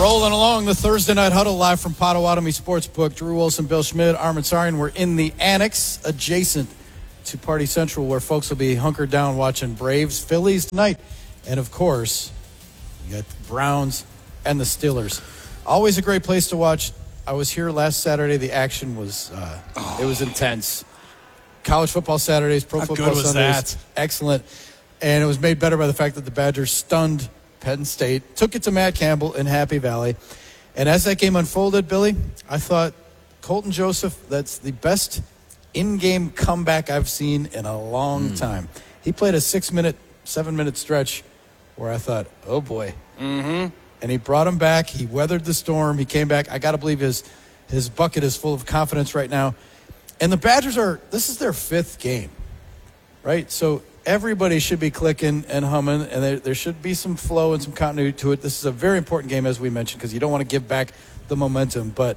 Rolling along the Thursday Night Huddle live from Potawatomi Sportsbook. Drew Wilson, Bill Schmidt, Armin Sarian. We're in the annex adjacent to Party Central where folks will be hunkered down watching Braves, Phillies tonight. And, of course, you got the Browns and the Steelers. Always a great place to watch. I was here last Saturday. The action was it was intense. College football Saturdays, pro football Sundays. Excellent. And it was made better by the fact that the Badgers stunned Penn State, took it to Matt Campbell in Happy Valley. And as that game unfolded, Billy, I thought Colton Joseph, that's the best in-game comeback I've seen in a long time. He played a 7-minute stretch where I thought, oh, boy. Mm-hmm. And he brought him back. He weathered the storm. He came back. I got to believe his bucket is full of confidence right now. And the Badgers this is their 5th game, right? So everybody should be clicking and humming, and there should be some flow and some continuity to it. This is a very important game, as we mentioned, because you don't want to give back the momentum. But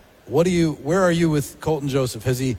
where are you with Colton Joseph?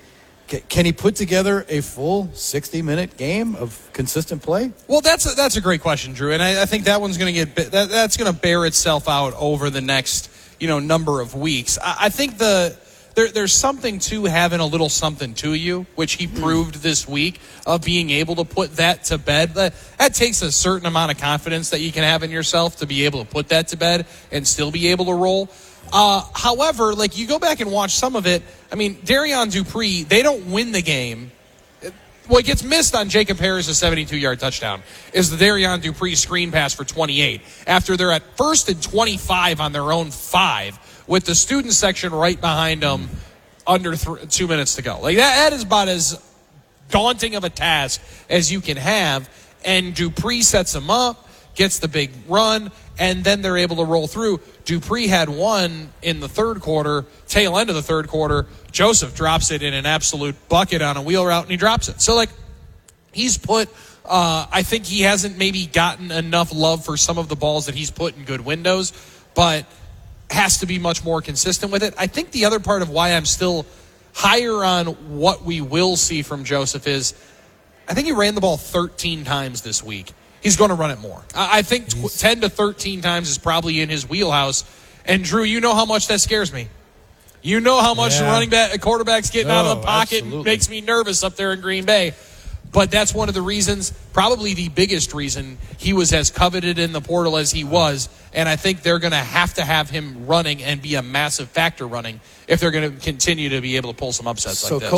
Can he put together a full 60-minute game of consistent play? Well, that's a great question, Drew, and I think that one's going to that's going to bear itself out over the next number of weeks. I think there's something to having a little something to you, which he proved this week, of being able to put that to bed. That takes a certain amount of confidence that you can have in yourself to be able to put that to bed and still be able to roll. However, you go back and watch some of it. I mean, Darion Dupree, they don't win the game. What gets missed on Jacob Harris' 72-yard touchdown is the Darion Dupree screen pass for 28 after they're at 1st and 25 on their own 5 with the student section right behind them under 2 minutes to go. That is about as daunting of a task as you can have, and Dupree sets them up, gets the big run, and then they're able to roll through. Dupree had one in the third quarter, tail end of the third quarter. Joseph drops it in an absolute bucket on a wheel route, and he drops it. So, he's put I think he hasn't maybe gotten enough love for some of the balls that he's put in good windows, but has to be much more consistent with it. I think the other part of why I'm still higher on what we will see from Joseph is I think he ran the ball 13 times this week. He's going to run it more. I think 10 to 13 times is probably in his wheelhouse. And, Drew, you know how much that scares me. You know how much quarterbacks getting out of the pocket makes me nervous up there in Green Bay. But that's one of the reasons, probably the biggest reason, he was as coveted in the portal as he was. And I think they're going to have him running and be a massive factor running if they're going to continue to be able to pull some upsets like this.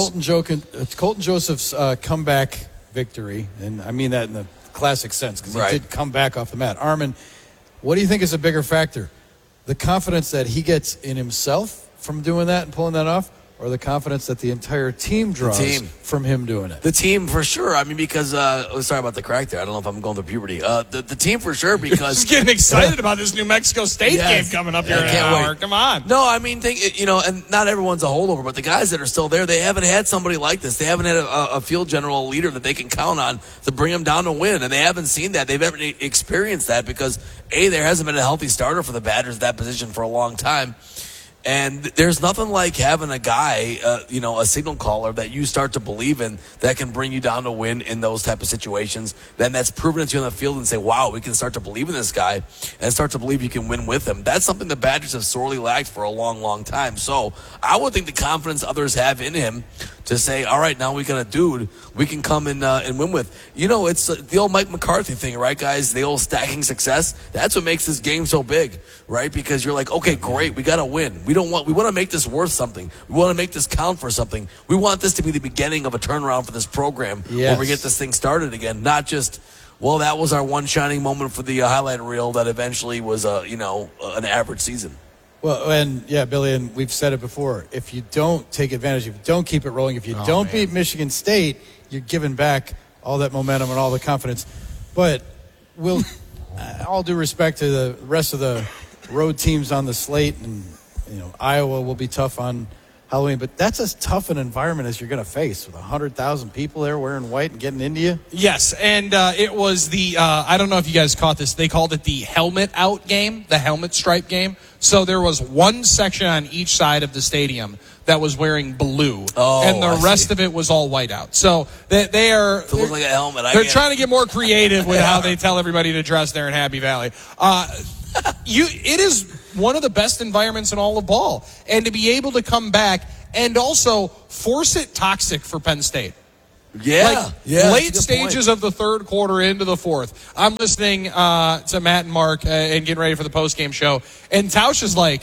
So Colton Joseph's comeback victory, and I mean that in the classic sense because he did come back off the mat. Armin, what do you think is a bigger factor? The confidence that he gets in himself from doing that and pulling that off, or the confidence that the entire team draws from him doing it? The team for sure. I mean, because sorry about the crack there. I don't know if I'm going through puberty. The team for sure because just getting excited about this New Mexico State game coming up here in an hour. Come on. No, I mean, and not everyone's a holdover, but the guys that are still there, they haven't had somebody like this. They haven't had a field general leader that they can count on to bring them down to win, and they haven't seen that. They've never experienced that because there hasn't been a healthy starter for the Badgers at that position for a long time. And there's nothing like having a guy, a signal caller that you start to believe in that can bring you down to win in those type of situations. Then that's proven it to you on the field and say, wow, we can start to believe in this guy and start to believe you can win with him. That's something the Badgers have sorely lacked for a long, long time. So I would think the confidence others have in him to say, all right, now we got a dude we can come and win with. It's the old Mike McCarthy thing, right, guys? The old stacking success. That's what makes this game so big, right? Because you're like, okay, great, we got to win. We want to make this worth something. We want to make this count for something. We want this to be the beginning of a turnaround for this program where we get this thing started again, not just, well, that was our one shining moment for the highlight reel that eventually was, an average season. Well, and Billy, and we've said it before, if you don't take advantage, if you don't keep it rolling, if you don't beat Michigan State, you're giving back all that momentum and all the confidence. But all due respect to the rest of the road teams on the slate, and Iowa will be tough on Halloween, but that's as tough an environment as you're going to face with 100,000 people there wearing white and getting into you. Yes, and it was I don't know if you guys caught this, they called it the helmet out game, the helmet stripe game. So there was one section on each side of the stadium that was wearing blue, and the rest of it was all white out. So they are to look like a helmet. They're trying to get more creative with how they tell everybody to dress there in Happy Valley. It is one of the best environments in all of ball. And to be able to come back and also force it toxic for Penn State. Yeah. Late stages of the third quarter into the fourth. I'm listening to Matt and Mark and getting ready for the postgame show. And Tausch is like,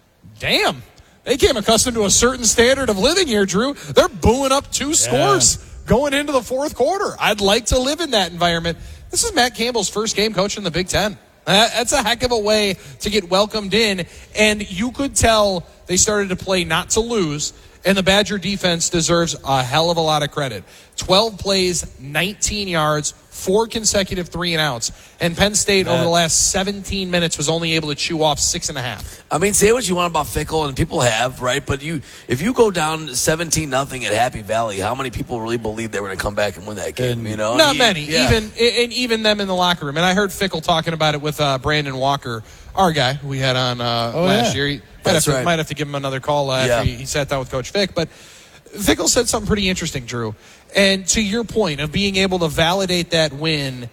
damn, they came accustomed to a certain standard of living here, Drew. They're booing up 2 scores going into the fourth quarter. I'd like to live in that environment. This is Matt Campbell's first game coaching the Big Ten. That's a heck of a way to get welcomed in. And you could tell they started to play not to lose. And the Badger defense deserves a hell of a lot of credit. 12 plays, 19 yards, 4 consecutive 3-and-outs. And Penn State over the last 17 minutes was only able to chew off 6.5. I mean, say what you want about Fickell, and people have, right? But if you go down 17-0 at Happy Valley, how many people really believe they were going to come back and win that game? Not many. Yeah. Even them in the locker room. And I heard Fickell talking about it with Brandon Walker, our guy who we had on last year. Might have to give him another call after he sat down with Coach Vic. But Fickell said something pretty interesting, Drew. And to your point of being able to validate that win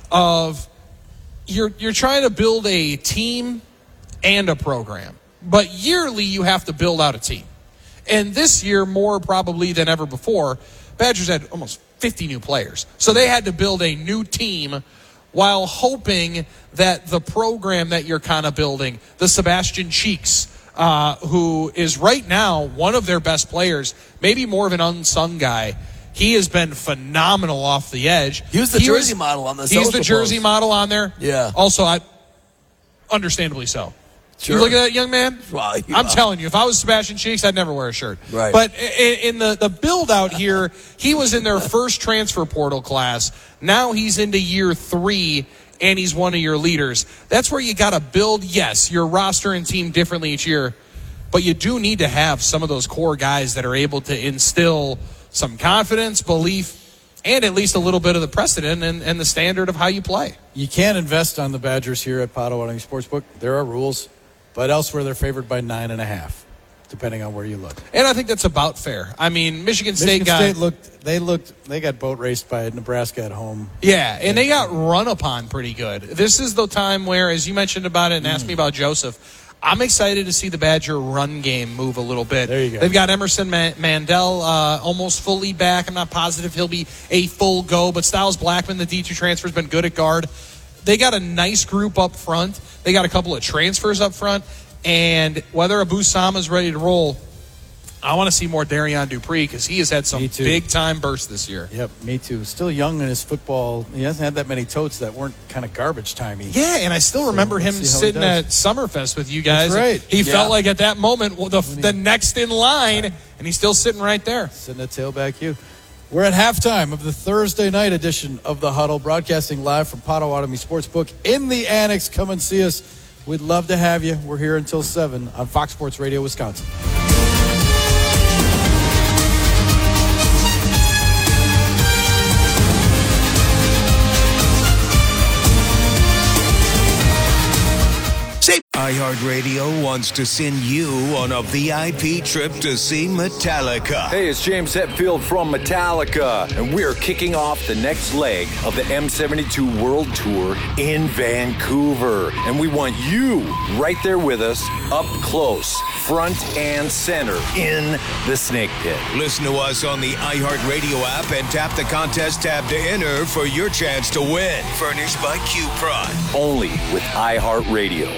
of you're trying to build a team and a program. But yearly you have to build out a team. And this year, more probably than ever before, Badgers had almost 50 new players. So they had to build a new team while hoping that the program that you're kind of building, the Sebastian Cheeks, who is right now one of their best players, maybe more of an unsung guy. He has been phenomenal off the edge. He was the jersey model on the He's the jersey model on there. Yeah. Also, understandably so. Sure. You look at that young man? Well, I'm telling you, if I was Sebastian Cheeks, I'd never wear a shirt. Right. But in the build-out here, he was in their first transfer portal class. Now he's into year 3, and he's one of your leaders. That's where you got to build, yes, your roster and team differently each year, but you do need to have some of those core guys that are able to instill some confidence, belief, and at least a little bit of the precedent and the standard of how you play. You can't invest on the Badgers here at Potawatomi Sportsbook. There are rules, but elsewhere they're favored by 9.5, depending on where you look. And I think that's about fair. I mean, Michigan State they got boat raced by Nebraska at home. Yeah, and they got run upon pretty good. This is the time where, as you mentioned about it and asked me about Joseph, I'm excited to see the Badger run game move a little bit. There you go. They've got Emerson Mandel almost fully back. I'm not positive he'll be a full go, but Styles Blackman, the D2 transfer, has been good at guard. They got a nice group up front. They got a couple of transfers up front. And whether Abu Sama's ready to roll, I want to see more Darian Dupree because he has had some big-time bursts this year. Yep, me too. Still young in his football. He hasn't had that many totes that weren't kind of garbage-timey. Yeah, and I still remember him sitting at Summerfest with you guys. That's right. He felt like at that moment the next in line, and he's still sitting right there. Sitting at tailback you. We're at halftime of the Thursday night edition of The Huddle, broadcasting live from Potawatomi Sportsbook in the Annex. Come and see us. We'd love to have you. We're here until 7 on Fox Sports Radio Wisconsin. iHeartRadio wants to send you on a VIP trip to see Metallica. Hey, it's James Hetfield from Metallica, and we're kicking off the next leg of the M72 World Tour in Vancouver. And we want you right there with us, up close, front and center, in the Snake Pit. Listen to us on the iHeartRadio app and tap the contest tab to enter for your chance to win. Furnished by Q-Prod. Only with iHeartRadio.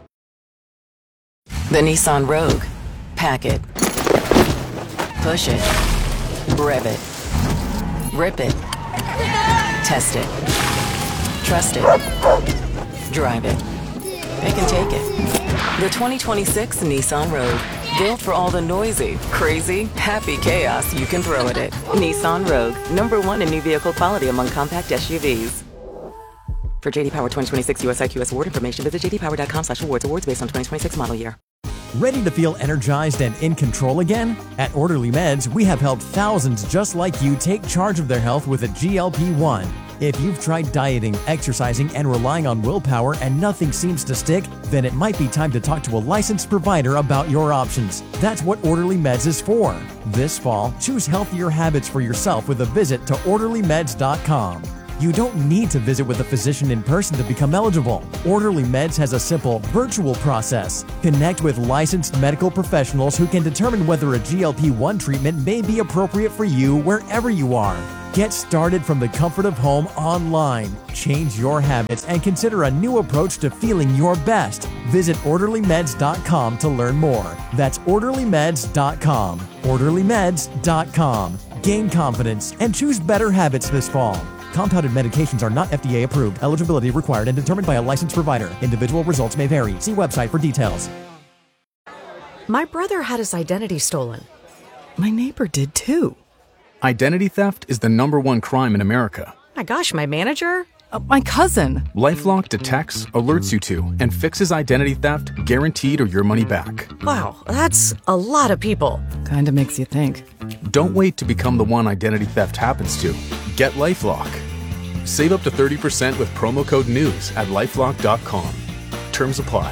The Nissan Rogue. Pack it. Push it. Rev it. Rip it. Test it. Trust it. Drive it. It can take it. The 2026 Nissan Rogue. Built for all the noisy, crazy, happy chaos you can throw at it. Nissan Rogue. #1 in new vehicle quality among compact SUVs. For JD Power 2026 US IQS award information, visit jdpower.com/awards. Awards based on 2026 model year. Ready to feel energized and in control again? At Orderly Meds, we have helped thousands just like you take charge of their health with a GLP-1. If you've tried dieting, exercising, and relying on willpower and nothing seems to stick, then it might be time to talk to a licensed provider about your options. That's what Orderly Meds is for. This fall, choose healthier habits for yourself with a visit to orderlymeds.com. You don't need to visit with a physician in person to become eligible. Orderly Meds has a simple, virtual process. Connect with licensed medical professionals who can determine whether a GLP-1 treatment may be appropriate for you wherever you are. Get started from the comfort of home online. Change your habits and consider a new approach to feeling your best. Visit OrderlyMeds.com to learn more. That's OrderlyMeds.com. OrderlyMeds.com. Gain confidence and choose better habits this fall. Compounded medications are not FDA approved. Eligibility required and determined by a licensed provider. Individual results may vary. See website for details. My brother had his identity stolen. My neighbor did too. Identity theft is the #1 crime in America. My gosh, my manager? My cousin. LifeLock detects, alerts you to, and fixes identity theft guaranteed or your money back. Wow, that's a lot of people. Kinda makes you think. Don't wait to become the one identity theft happens to. Get LifeLock. Save up to 30% with promo code NEWS at LifeLock.com. Terms apply.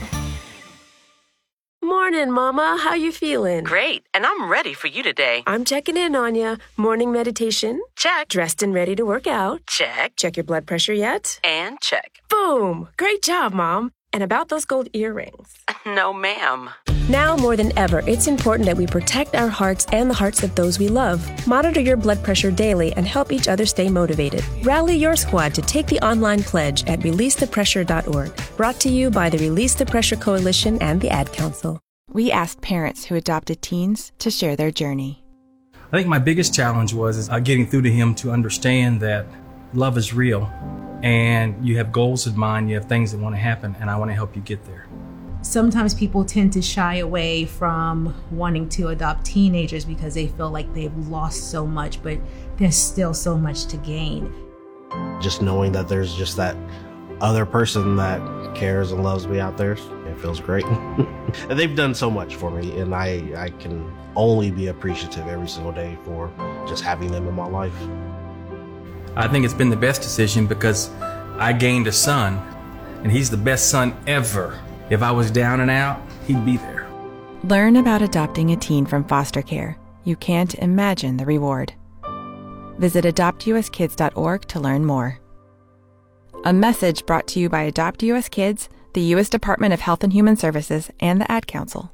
Morning, Mama. How you feeling? Great, and I'm ready for you today. I'm checking in on ya. Morning meditation? Check. Dressed and ready to work out? Check. Check your blood pressure yet? And check. Boom! Great job, Mom. And about those gold earrings? No, ma'am. Now more than ever, it's important that we protect our hearts and the hearts of those we love. Monitor your blood pressure daily and help each other stay motivated. Rally your squad to take the online pledge at releasethepressure.org. Brought to you by the Release the Pressure Coalition and the Ad Council. We asked parents who adopted teens to share their journey. I think my biggest challenge was getting through to him to understand that love is real and you have goals in mind, you have things that want to happen, and I want to help you get there. Sometimes people tend to shy away from wanting to adopt teenagers because they feel like they've lost so much, but there's still so much to gain. Just knowing that there's just that other person that cares and loves me out there, it feels great. And they've done so much for me, and I can only be appreciative every single day for just having them in my life. I think it's been the best decision because I gained a son, and he's the best son ever. If I was down and out, he'd be there. Learn about adopting a teen from foster care. You can't imagine the reward. Visit adoptuskids.org to learn more. A message brought to you by Adopt US Kids, the U.S. Department of Health and Human Services, and the Ad Council.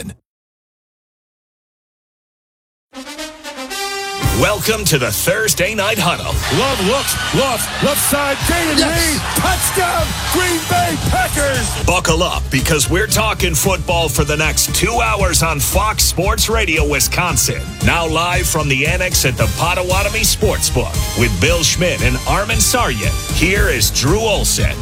Welcome to the Thursday Night Huddle. Love looks, left side, Jaden Reed, touchdown, Green Bay Packers. Buckle up because we're talking football for the next 2 hours on Fox Sports Radio Wisconsin. Now live from the Annex at the Potawatomi Sportsbook with Bill Schmidt and Armin Saryan. Here is Drew Olson.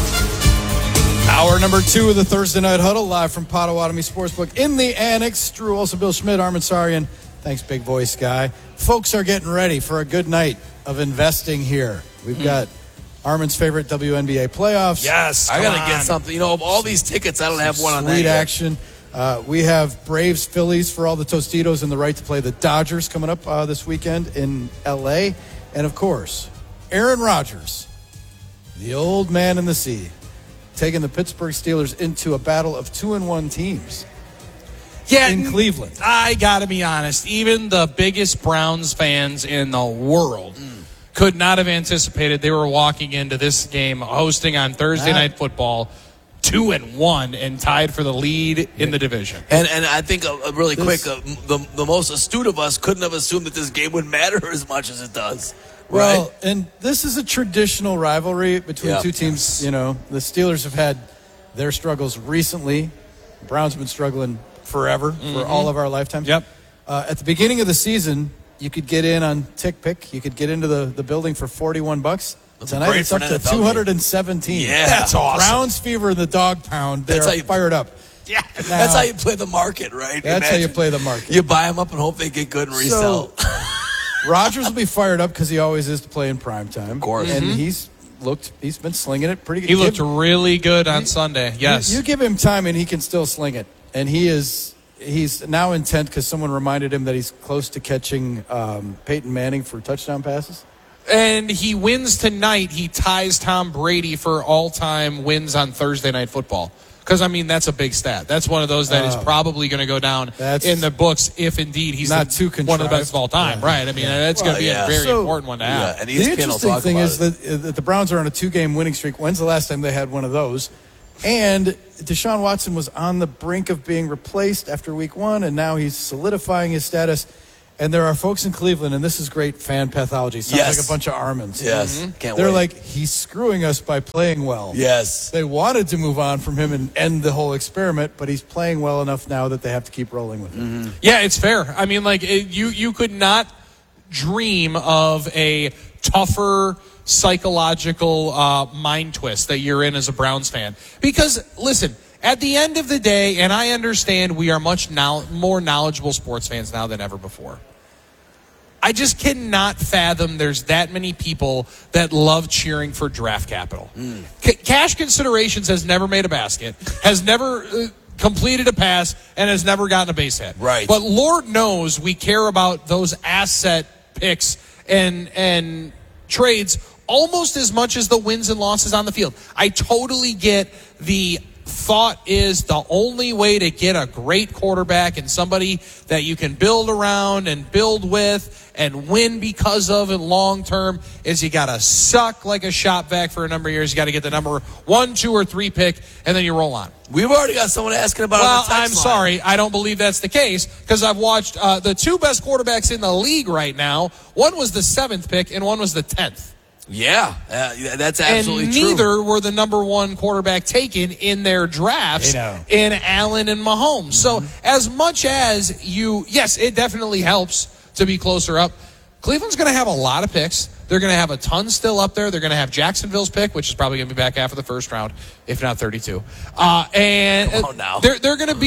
Hour number 2 of the Thursday Night Huddle, live from Potawatomi Sportsbook in the Annex. Drew Olson, Bill Schmidt, Armin Saryan. Thanks, big voice guy. Folks are getting ready for a good night of investing here. We've got Armin's favorite WNBA playoffs. Yes, I got to get something. You know, of all these tickets, I don't have one on that Sweet yet. action. We have Braves, Phillies for all the Tostitos and the right to play the Dodgers coming up this weekend in L.A. And, of course, Aaron Rodgers, the old man in the sea, taking the Pittsburgh Steelers into a battle of 2-1 teams. Yeah, in Cleveland. I got to be honest. Even the biggest Browns fans in the world could not have anticipated they were walking into this game hosting on Thursday Night Football 2-1 and tied for the lead in the division. And I think really quick, the most astute of us couldn't have assumed that this game would matter as much as it does. Well, right? and this is a traditional rivalry between two teams. Yes. You know, the Steelers have had their struggles recently. The Browns have been struggling forever, for all of our lifetimes. Yep. At the beginning of the season, you could get in on TickPick. You could get into the building for $41. Tonight it's up to 217. Yeah, that's awesome. Browns fever in the dog pound. They're fired up. Yeah, that's how you play the market, right? That's how you play the market. You buy them up and hope they get good and resell. So, Rodgers will be fired up because he always is to play in prime time. Of course. And he's been slinging it pretty good. He looked really good on Sunday. Yes. You give him time and he can still sling it. And he's now intent because someone reminded him that he's close to catching Peyton Manning for touchdown passes. And he wins tonight. He ties Tom Brady for all-time wins on Thursday Night Football. Because, I mean, that's a big stat. That's one of those that is probably going to go down in the books if indeed he's not too one of the best of all time, right? I mean, that's going to be a very important one to have. And the interesting thing is that the Browns are on a 2-game winning streak. When's the last time they had one of those? And Deshaun Watson was on the brink of being replaced after week 1, and now he's solidifying his status. And there are folks in Cleveland, and this is great fan pathology. Sounds like a bunch of Armins. Yes. They're like, he's screwing us by playing well. Yes. They wanted to move on from him and end the whole experiment, but he's playing well enough now that they have to keep rolling with him. Yeah, it's fair. I mean, like, you could not dream of a tougher psychological mind twist that you're in as a Browns fan. Because, listen, at the end of the day, and I understand we are much more knowledgeable sports fans now than ever before, I just cannot fathom there's that many people that love cheering for draft capital. Cash Considerations has never made a basket, has never completed a pass, and has never gotten a base hit. Right. But Lord knows we care about those asset picks and trades almost as much as the wins and losses on the field. I totally get the thought is the only way to get a great quarterback and somebody that you can build around and build with and win because of in long term is you got to suck like a shop vac for a number of years. You got to get the number 1, 2, or 3 pick, and then you roll on. We've already got someone asking about it on the text I'm sorry. I don't believe that's the case because I've watched the 2 best quarterbacks in the league right now. One was the 7th pick and one was the 10th. Yeah, that's absolutely true. And neither were the number 1 quarterback taken in their drafts in Allen and Mahomes. So as much as yes, it definitely helps to be closer up. Cleveland's going to have a lot of picks. They're going to have a ton still up there. They're going to have Jacksonville's pick, which is probably going to be back after the first round, if not 32. And they're going to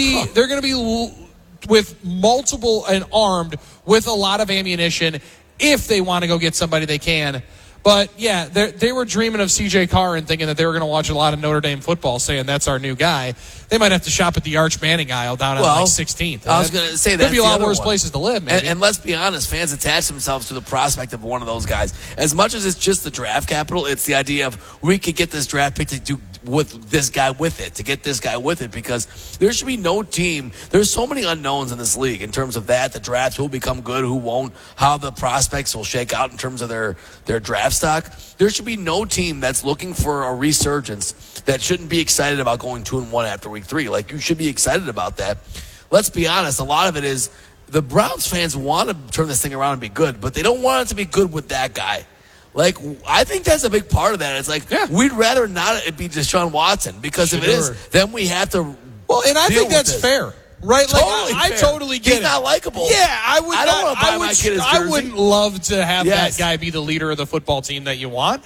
be with multiple and armed with a lot of ammunition if they want to go get somebody they can. But, yeah, they were dreaming of C.J. Carr and thinking that they were going to watch a lot of Notre Dame football, saying that's our new guy. They might have to shop at the Arch Manning aisle down at 16th. I was going to say that. There'd be a lot worse places to live, maybe. And let's be honest, fans attach themselves to the prospect of one of those guys. As much as it's just the draft capital, it's the idea of we could get this draft pick to do with this guy with it, to get this guy with it, because there should be no team. There's so many unknowns in this league in terms of that, the drafts, who will become good, who won't, how the prospects will shake out in terms of their draft stock. There should be no team that's looking for a resurgence that shouldn't be excited about going 2-1 after week 3. Like, you should be excited about that. Let's be honest, a lot of it is the Browns fans want to turn this thing around and be good, but they don't want it to be good with that guy. Like, I think that's a big part of that. It's like, we'd rather not it be Deshaun Watson, because if it is, then we have to. Well, and I think that's fair. Right, totally like I totally get it. He's not likable. Yeah, I would. I don't want to buy my kid his jersey. I wouldn't love to have that guy be the leader of the football team that you want.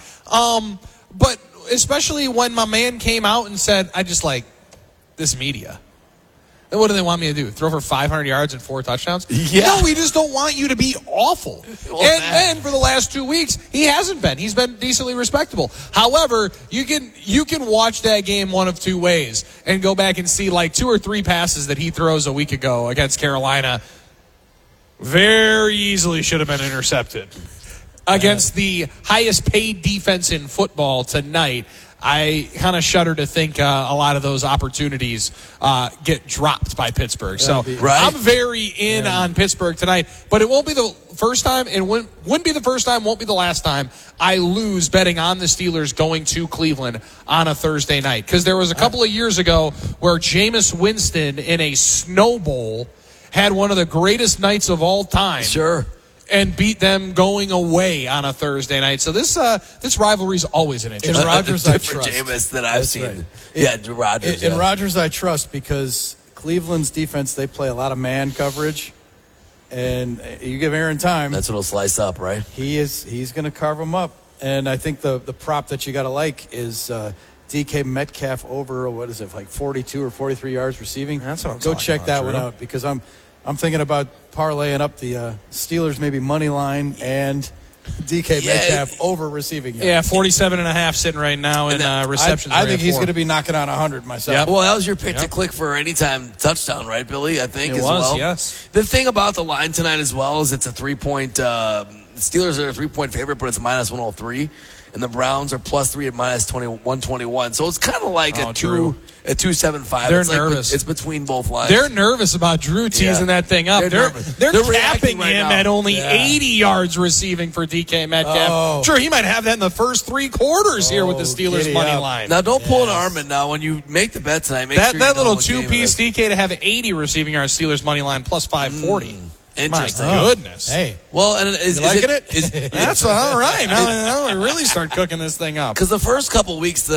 But especially when my man came out and said, "I just like this media." Then what do they want me to do? Throw for 500 yards and 4 touchdowns? Yeah. No, we just don't want you to be awful. And for the last 2 weeks, he hasn't been. He's been decently respectable. However, you can watch that game one of 2 ways and go back and see like 2 or 3 passes that he throws a week ago against Carolina. Very easily should have been intercepted. Against the highest paid defense in football tonight, I kind of shudder to think a lot of those opportunities get dropped by Pittsburgh. So I'm very in on Pittsburgh tonight, but it won't be the first time, and wouldn't be the first time, won't be the last time I lose betting on the Steelers going to Cleveland on a Thursday night. Because there was a couple of years ago where Jameis Winston in a Snow Bowl had one of the greatest nights of all time. Sure. And beat them going away on a Thursday night. So this rivalry is always an interest. In Rodgers, I trust. Jameis that I've seen. Right. Rodgers. In Rodgers, I trust, because Cleveland's defense, they play a lot of man coverage, and you give Aaron time. That's what he'll slice up, right? He's going to carve them up. And I think the prop that you got to like is DK Metcalf over, what is it, like 42 or 43 yards receiving? That's what I'm Go talking check about, that Drew. one out, because I'm thinking about parlaying up the Steelers maybe money line and DK Metcalf over receiving yards. Yeah, 47.5 sitting right now in receptions. I think he's going to be knocking on 100 myself. Yep. Well, that was your pick to click for anytime touchdown, right, Billy? I think it as was, well. Yes. The thing about the line tonight as well is it's a 3-point. Steelers are a 3-point favorite, but it's minus 103. and the Browns are +3 at -121. So it's kind of like at Drew. 275. They're it's like nervous. It's between both lines. They're nervous about Drew teasing that thing up. They're reacting capping right him now. at only 80 yards receiving for DK Metcalf. Oh. Sure, he might have that in the first 3 quarters here with the Steelers giddy money up. line. Now, don't pull an Armin now. When you make the bet tonight, make that sure you know little what game it two-piece is. DK to have 80 receiving yards Steelers money line plus 540. Interesting. My goodness. Hey. Well, and is liking it? That's all right. Now we really start cooking this thing up. Because the first couple weeks,